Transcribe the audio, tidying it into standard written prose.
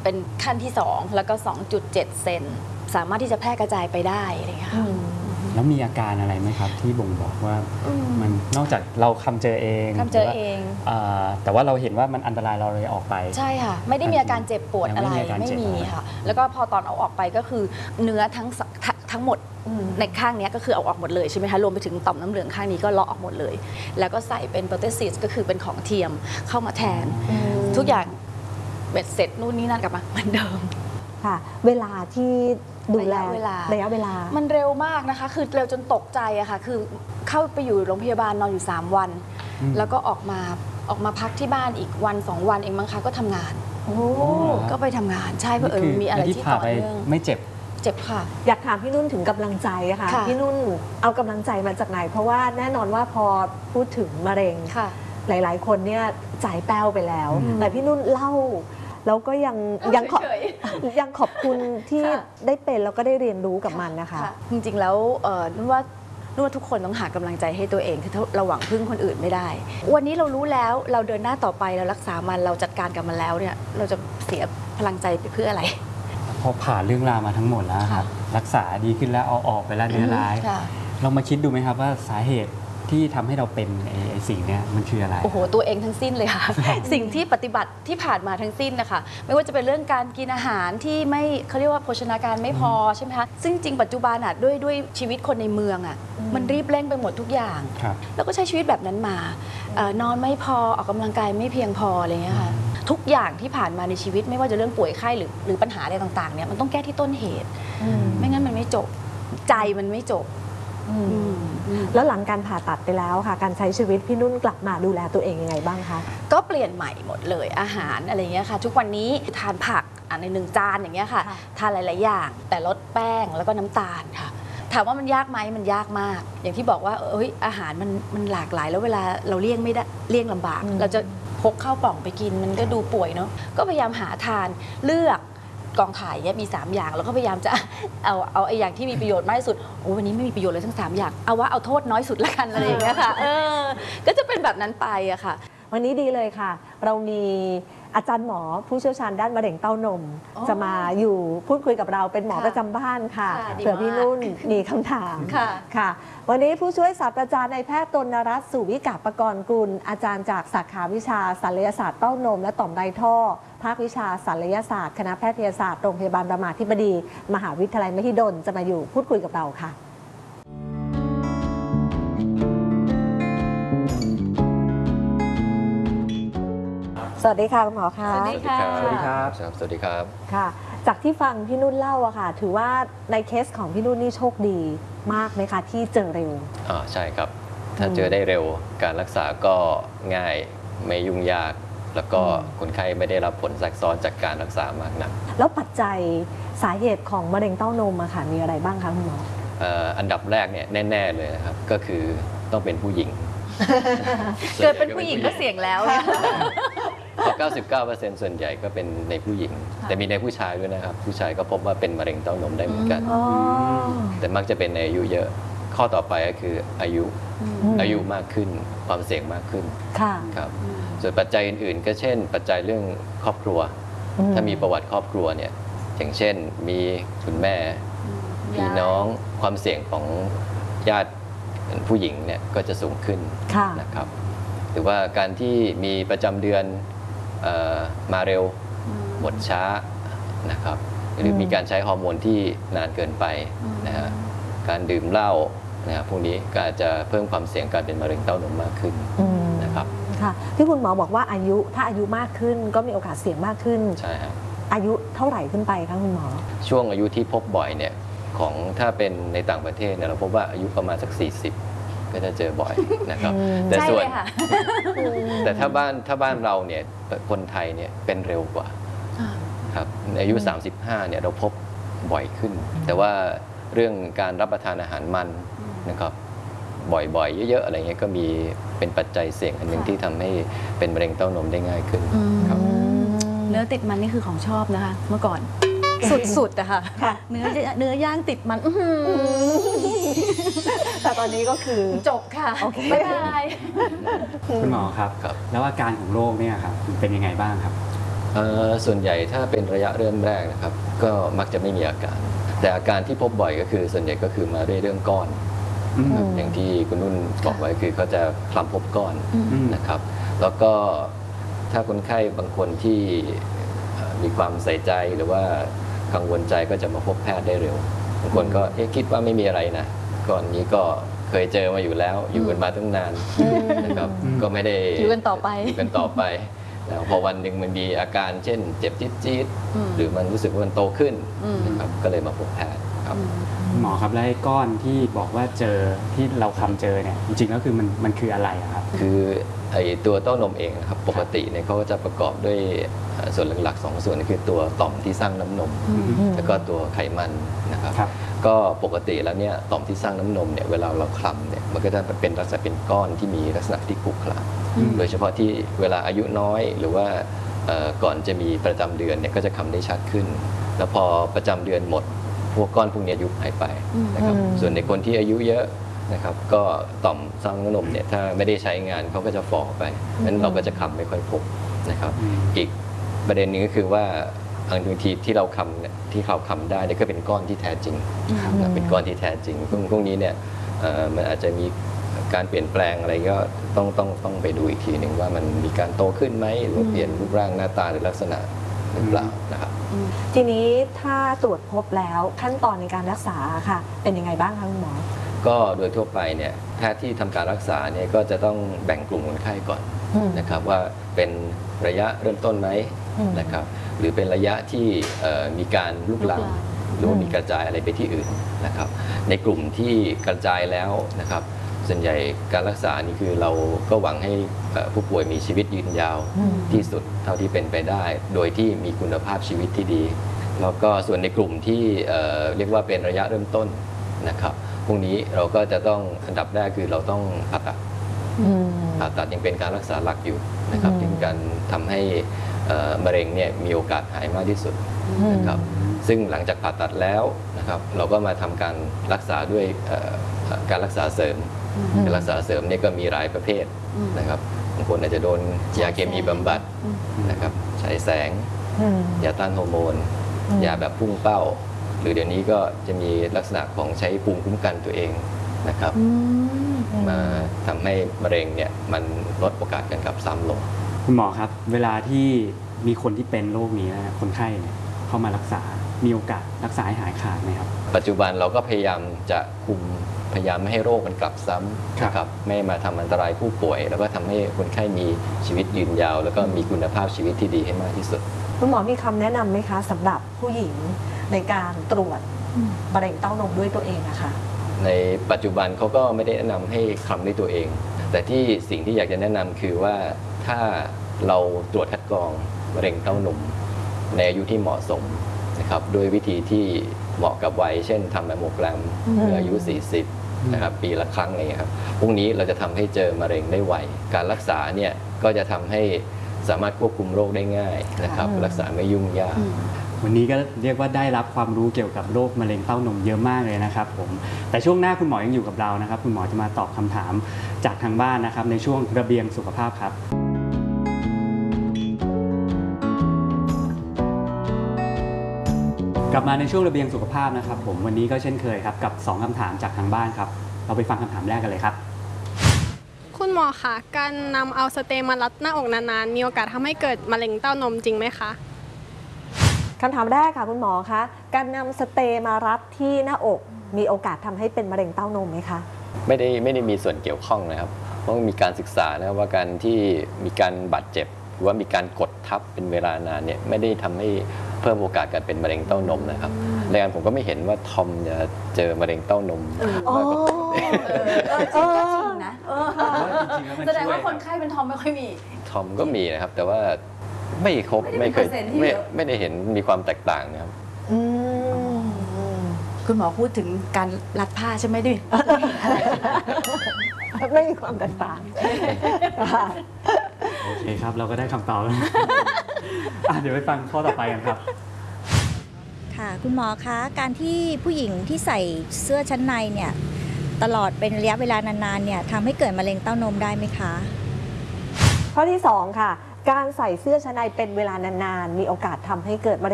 เป็นขั้นที่2แล้วก็ 2.7 เซนสามารถที่จะแพร่กระจายไปได้อะไรอย่างเงี้ยค่ะแล้วมีอาการอะไรไหมครับที่บ่งบอกว่ามันนอกจากเราเจอเองแต่ว่าเราเห็นว่ามันอันตรายเราเลยออกไปใช่ค่ะไม่ได้มีอาการเจ็บปวดอะไรไม่มีค่ะแล้วก็พอตอนเอาออกไปก็คือเนื้อทั้งหมดในข้างนี้ก็คือเอาออกหมดเลยใช่ไหมคะรวมไปถึงต่อมน้ำเหลืองข้างนี้ก็เลาะออกหมดเลยแล้วก็ใส่เป็นโปรเทซิสก็คือเป็นของเทียมเข้ามาแทนทุกอย่างเบ็ดเสร็จนู่นนี่นั่นกลับมาเหมือนเดิมค่ะเวลาที่ดูแลระยะเวลามันเร็วมากนะคะคือเร็วจนตกใจอะค่ะคือเข้าไปอยู่โรงพยาบาลนอนอยู่3 วันแล้วก็ออกมาพักที่บ้านอีกวัน2 วันเองมั้งคะก็ทำงานก็ไปทำงานใช่เพราะมีอะไรที่ต่อเนื่องไม่เจ็บค่ะอยากถามพี่นุ่นถึงกำลังใจอะค่ะพี่นุ่นเอากำลังใจมาจากไหนเพราะว่าแน่นอนว่าพอพูดถึงมะเร็งหลายๆคนเนี่ยใจแป้วไปแล้วแต่พี่นุ่นเล่าแล้วก็ยังขอบคุณที่ได้เป็นแล้วก็ได้เรียนรู้กับมันนะคะจริงๆแล้วนุ่นว่าทุกคนต้องหากำลังใจให้ตัวเองคือเราหวังพึ่งคนอื่นไม่ได้วันนี้เรารู้แล้วเราเดินหน้าต่อไปเรารักษามันเราจัดการกับมันแล้วเนี่ยเราจะเสียพลังใจไปเพื่ออะไรพอผ่านเรื่องราวมาทั้งหมดแล้วครับรักษาดีขึ้นแล้วเอาออกไปแล้วเนื้อร้ายเรามาคิดดูไหมครับว่าสาเหตุที่ทำให้เราเป็นไอ้สิ่งนี้มันคืออะไรโอ้โหตัวเองทั้งสิ้นเลยค่ะ สิ่งที่ปฏิบัติที่ผ่านมาทั้งสิ้นนะคะไม่ว่าจะเป็นเรื่องการกินอาหารที่ไม่เขาเรียกว่าโภชนาการไม่พอใช่ไหมคะซึ่งจริงปัจจุบันอ่ะด้วยชีวิตคนในเมืองอ่ะมันรีบเร่งไปหมดทุกอย่างแล้วก็ใช้ชีวิตแบบนั้นมานอนไม่พอออกกำลังกายไม่เพียงพออะไรเงี้ยค่ะทุกอย่างที่ผ่านมาในชีวิตไม่ว่าจะเรื่องป่วยไข้หรือปัญหาอะไรต่างๆเนี่ยมันต้องแก้ที่ต้นเหตุไม่งั้นมันไม่จบใจมันไม่จบแล้วหลังการผ่าตัดไปแล้วค่ะการใช้ชีวิตพี่นุ่นกลับมาดูแลตัวเองยังไงบ้างคะก็เปลี่ยนใหม่หมดเลยอาหารอะไรเงี้ยค่ะทุกวันนี้ทานผักใน1 จานอย่างเงี้ยค่ะทานหลายๆอย่างแต่ลดแป้งแล้วก็น้ำตาลค่ะถามว่ามันยากไหมมันยากมากอย่างที่บอกว่าอาหารมันหลากหลายแล้วเวลาเราเลี่ยงไม่ได้เลี่ยงลำบากเราจะพกข้าวกล่องไปกินมันก็ดูป่วยเนาะก็พยายามหาทานเลือกกองถ่ายเนี่ยมี3 อย่างแล้วก็พยายามจะเอาไอ้อย่างที่มีประโยชน์มากที่สุดวันนี้ไม่มีประโยชน์เลยทั้ง3 อย่างเอาโทษน้อยสุดละกันอะไรอย่างเงี้ยค่ะก็จะเป็นแบบนั้นไปอะค่ะวันนี้ดีเลยค่ะเรามีอาจารย์หมอผู้เชี่ยวชาญด้านมะเร็งเต้านมจะมาอยู่พูดคุยกับเราเป็นหมอประจำบ้านค่ะเผื่อพี่นุ่นมีคำถามค่ะวันนี้ผู้ช่วยศาสตราจารย์นายแพทย์ตนรัตน์สุวิกาปกรณ์กุลอาจารย์จากสาขาวิชาศัลยศาสตร์เต้านมและต่อมไรท่อภาควิชาศัลยศาสตร์คณะแพทยศาสตร์โรงพยาบาลรามาธิบดีมหาวิทยาลัยมหิดลจะมาอยู่พูดคุยกับเราค่ะสวัสดีค่ะคุณหมอคะสวัสดีค่ะสวัสดีครับสวัสดีครับค่ะจากที่ฟังพี่นุ่นเล่าอะค่ะถือว่าในเคสของพี่นุ่นนี่โชคดีมากไหมคะที่เจอเร็วใช่ครับถ้าเจอได้เร็วการรักษาก็ง่ายไม่ยุ่งยากแล้วก็คนไข้ไม่ได้รับผลแทรกซ้อนจากการรักษามากนักแล้วปัจจัยสาเหตุของมะเร็งเต้านมอะค่ะมีอะไรบ้างคะคุณหมออันดับแรกเนี่ยแน่ๆเลยนะครับก็คือต้องเป็นผู้หญิงเกิดเป็นผู้หญิงก็เสี่ยงแล้วเพราะ 99% ส่วนใหญ่ก็เป็นในผู้หญิงแต่มีในผู้ชายด้วยนะครับผู้ชายก็พบว่าเป็นมะเร็งเต้านมได้เหมือนกันแต่มักจะเป็นในอายุเยอะข้อต่อไปก็คืออายุมากขึ้นความเสี่ยงมากขึ้นครับส่วนปัจจัยอื่นๆก็เช่นปัจจัยเรื่องครอบครัวถ้ามีประวัติครอบครัวเนี่ยอย่างเช่นมีคุณแม่พี่น้องความเสี่ยงของญาติผู้หญิงเนี่ยก็จะสูงขึ้นนะครับหรือว่าการที่มีประจำเดือนมาเร็วหมดช้านะครับหรือมีการใช้ฮอร์โมนที่นานเกินไปนะฮะการดื่มเหล้านะครับพวกนี้ก็อาจจะเพิ่มความเสี่ยงการเป็นมะเร็งเต้านมมากขึ้นนะครับค่ะที่คุณหมอบอกว่าถ้าอายุมากขึ้นก็มีโอกาสเสี่ยงมากขึ้นใช่ครับอายุเท่าไหร่ขึ้นไปคะคุณหมอช่วงอายุที่พบบ่อยเนี่ยของถ้าเป็นในต่างประเทศเนี่ยเราพบว่าอายุประมาณสัก40ก็จะเจอบ่อยนะครับแต่ส่วนแต่ถ้าบ้านเราเนี่ยคนไทยเนี่ยเป็นเร็วกว่าครับอายุ35เนี่ยเราพบบ่อยขึ้นแต่ว่าเรื่องการรับประทานอาหารมันนะครับบ่อยๆเยอะๆอะไรเงี้ยก็มีเป็นปัจจัยเสี่ยงอันหนึ่งที่ทำให้เป็นมะเร็งเต้านมได้ง่ายขึ้นครับเนื้อติดมันนี่คือของชอบนะคะเมื่อก่อนสุดๆอะค่ะเนื้อย่างติดมันแต่ตอนนี้ก็คือจบค่ะไม่เป็นไรคุณหมอครับแล้วอาการของโรคเนี่ยครับเป็นยังไงบ้างครับส่วนใหญ่ถ้าเป็นระยะเริ่มแรกนะครับก็มักจะไม่มีอาการ แต่อาการที่พบบ่อยก็คือส่วนใหญ่ก็คือมาด้วยเรื่องก้อนครับอย่างที่คุณนุ่นบอกไว้คือเขาจะคลำพบก้อนนะครับแล้วก็ถ้าคนไข้บางคนที่มีความใส่ใจหรือว่ากังวลใจก็จะมาพบแพทย์ได้เร็วบางคนก็คิดว่าไม่มีอะไรนะก่อนนี้ก็เคยเจอมาอยู่แล้วอยู่กันมาตั้งนานนะครับก็ไม่ได้อยู่กันต่อไปแล้วพอวันหนึ่งมันมีอาการเช่นเจ็บจี๊ดๆหรือมันรู้สึกว่ามันโตขึ้นนะครับก็เลยมาพบแพทย์ครับหมอครับแล้วไอ้ก้อนที่บอกว่าเจอที่เราคำเจอเนี่ยจริงๆแล้วคือมันคืออะไรครับคือไอ้ตัวเต้านมเองนะครับปกติเนี่ยเขาก็จะประกอบด้วยส่วนหลักๆ2ส่วนคือตัวต่อมที่สร้างน้ำนมแล้วก็ตัวไขมันนะครับก็ปกติแล้วเนี่ยต่อมที่สร้างน้ำนมเนี่ยเวลาเราคลำเนี่ยมันก็จะเป็นลักษณะเป็นก้อนที่มีลักษณะที่ขรุขระโดยเฉพาะที่เวลาอายุน้อยหรือว่าก่อนจะมีประจำเดือนเนี่ยก็จะคำได้ชัดขึ้นแล้วพอประจำเดือนหมดพวกก้อนพวกนี้ยุบหายไปนะครับส่วนในคนที่อายุเยอะนะครับก็ต่อมสร้างน้ำนมเนี่ยถ้าไม่ได้ใช้งานเขาก็จะฝ่อไปนั้นเราก็จะคำไม่ค่อยพบนะครับอีกประเด็นนึงก็คือว่าบางทีที่เราคำได้เนี่ยก็เป็นก้อนที่แท้จริงเป็นก้อนที่แท้จริงพวกนี้เนี่ยมันอาจจะมีการเปลี่ยนแปลงอะไรก็ต้องไปดูอีกทีหนึ่งว่ามันมีการโตขึ้นไหมหรือเปลี่ยนรูปร่างหน้าตาหรือลักษณะหรือเปล่านะครับทีนี้ถ้าตรวจพบแล้วขั้นตอนในการรักษาค่ะเป็นยังไงบ้างคะคุณหมอก็โดยทั่วไปเนี่ยแพทย์ที่ทำการรักษาเนี่ยก็จะต้องแบ่งกลุ่มคนไข้ก่อนนะครับว่าเป็นระยะเริ่มต้นไหมนะครับหรือเป็นระยะที่มีการลุกลามหรือมีกระจายอะไรไปที่อื่นนะครับในกลุ่มที่กระจายแล้วนะครับส่วนใหญ่การรักษานี่คือเราก็หวังให้ผู้ป่วยมีชีวิตยืนยาวที่สุดเท่าที่เป็นไปได้โดยที่มีคุณภาพชีวิตที่ดีแล้วก็ส่วนในกลุ่มที่เรียกว่าเป็นระยะเริ่มต้นนะครับพวกนี้เราก็จะต้องอันดับแรกคือเราต้องผ่าตัดยังเป็นการรักษาหลักอยู่นะครับถึงการทำให้มะเร็งเนี่ยมีโอกาสหายมากที่สุดนะครับซึ่งหลังจากผ่าตัดแล้วนะครับเราก็มาทำการรักษาด้วยการรักษาเสริมการรักษาเสริมเนี่ยก็มีหลายประเภทนะครับบางคนอาจจะโดนยาเคมีบำบัดนะครับฉายแสงยาต้านฮอร์โมนยาแบบพุ่งเป้าหรือเดี๋ยวนี้ก็จะมีลักษณะของใช้ภูมิคุ้มกันตัวเองนะครับมาทำให้มะเร็งเนี่ยมันลดโอกาสการกลับซ้ำลงคุณหมอครับเวลาที่มีคนที่เป็นโรคนี้นะคนไข้เนี่ยเข้ามารักษามีโอกาสรักษาให้หายขาดไหมครับปัจจุบันเราก็พยายามจะพยายามไม่ให้โรคมันกลับซ้ำนะครับไม่มาทำอันตรายผู้ป่วยแล้วก็ทำให้คนไข้มีชีวิตยืนยาวแล้วก็มีคุณภาพชีวิตที่ดีให้มากที่สุดคุณหมอมีคำแนะนำไหมคะสำหรับผู้หญิงในการตรวจมะเร็งเต้านมด้วยตัวเองนะคะในปัจจุบันเขาก็ไม่ได้แนะนำให้คลำด้วยตัวเองแต่ที่สิ่งที่อยากจะแนะนำคือว่าถ้าเราตรวจคัดกรองมะเร็งเต้านมในอายุที่เหมาะสมนะครับด้วยวิธีที่เหมาะกับวัยเช่นทำแมมโมแกรมเมื่ออายุ40นะครับปีละครั้งอะไรเงี้ยครับพวกนี้เราจะทำให้เจอมะเร็งได้ไวการรักษาเนี่ยก็จะทำให้สามารถควบคุมโรคได้ง่ายนะครับรักษาไม่ยุ่งยากวันนี้ก็เรียกว่าได้รับความรู้เกี่ยวกับโรคมะเร็งเต้านมเยอะมากเลยนะครับผมแต่ช่วงหน้าคุณหมอยังอยู่กับเรานะครับคุณหมอจะมาตอบคำถามจากทางบ้านนะครับในช่วงระเบียงสุขภาพครับกลับมาในช่วงระเบียงสุขภาพนะครับผมวันนี้ก็เช่นเคยครับกับ2คำถามจากทางบ้านครับเราไปฟังคำถามแรกกันเลยครับคุณหมอคะการนำเอาสเตย์มารัดหน้าอกนานๆมีโอกาสทำให้เกิดมะเร็งเต้านมจริงไหมคะคำถามแรกค่ะคุณหมอคะการนำสเตย์มารัดที่หน้าอกมีโอกาสทำให้เป็นมะเร็งเต้านมไหมคะไม่ได้มีส่วนเกี่ยวข้องนะครับเพราะมีการศึกษานะว่าการที่มีการบาดเจ็บหรือว่ามีการกดทับเป็นเวลานานเนี่ยไม่ได้ทำให้เพิ่มโอกาสการเป็นมะเร็งเต้านมนะครับในการผมก็ไม่เห็นว่าทอมจะเจอมะเร็งเต้านมมากกว่าผมจริงนะแสดงว่าคนไข้เป็นทอมไม่ค่อยมีทอมก็มีนะครับแต่ว่าไม่ครบไม่เคยไม่ได้เห็นมีความแตกต่างนะครับคุณหมอพูดถึงการรัดผ้าใช่ไหมดิไม่มีความแตกต่างโอเคครับเราก็ได้คำตอบแล้วเดี๋ยวไปฟังข้อต่อไปกันครับค่ะคุณหมอคะการที่ผู้หญิงที่ใส่เสื้อชั้นในเนี่ยตลอดเป็นระยะเวลานานๆเนี่ยทำให้เกิดมะเร็งเต้านมได้ไหมคะข้อที่2ค่ะการใส่เสื้อชั้นในเป็นเวลานานๆมีโอกาสทำให้เกิดมะเร็ง